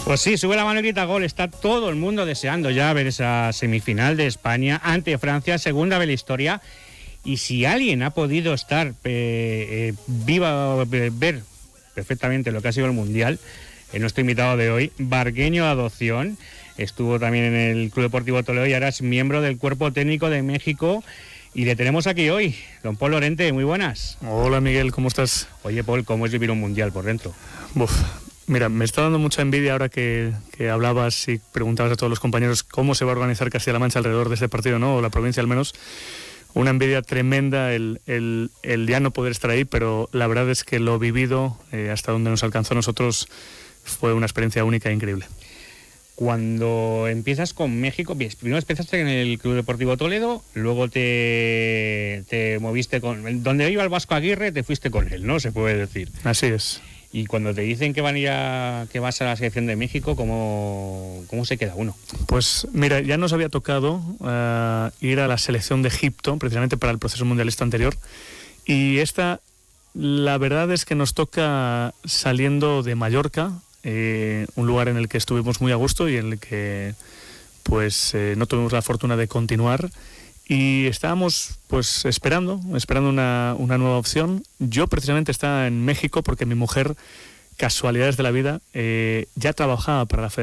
Pues sí, sube la mano y grita gol. Está todo el mundo deseando ya ver esa semifinal de España ante Francia, segunda vez en la historia. Y si alguien ha podido estar ver perfectamente lo que ha sido el Mundial, nuestro invitado de hoy, bargueño de adopción, estuvo también en el Club Deportivo Toledo y ahora es miembro del Cuerpo Técnico de México. Y le tenemos aquí hoy, don Paul Lorente. Muy buenas. Hola Miguel, ¿cómo estás? Oye Paul, ¿cómo es vivir un Mundial por dentro? Mira, me está dando mucha envidia ahora que hablabas y preguntabas a todos los compañeros cómo se va a organizar Castilla-La Mancha alrededor de este partido, ¿no? O la provincia al menos. Una envidia tremenda el ya no poder estar ahí, pero la verdad es que lo vivido, hasta donde nos alcanzó a nosotros, fue una experiencia única e increíble. Cuando empiezas con México, primero empezaste en el Club Deportivo Toledo, luego te moviste con... Donde iba el Vasco Aguirre, te fuiste con él, ¿no? Se puede decir. Así es. Y cuando te dicen que que vas a la selección de México, ¿cómo se queda uno? Pues mira, ya nos había tocado ir a la selección de Egipto, precisamente para el proceso mundialista anterior. Y esta, la verdad es que nos toca saliendo de Mallorca, un lugar en el que estuvimos muy a gusto y en el que pues no tuvimos la fortuna de continuar. Y estábamos pues esperando una nueva opción. Yo precisamente estaba en México porque mi mujer, casualidades de la vida, ya trabajaba para la Federación